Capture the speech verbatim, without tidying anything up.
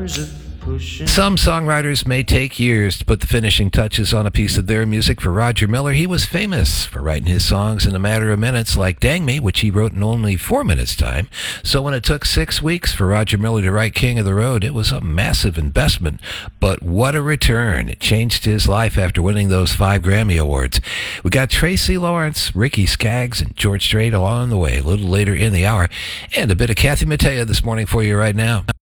Some songwriters may take years to put the finishing touches on a piece of their music. For Roger Miller, he was famous for writing his songs in a matter of minutes, like Dang Me, which he wrote in only four minutes' time. So when it took six weeks for Roger Miller to write King of the Road, it was a massive investment. But what a return. It changed his life after winning those five Grammy Awards. We got Tracy Lawrence, Ricky Skaggs, and George Strait along the way a little later in the hour. And a bit of Kathy Mattea this morning for you right now.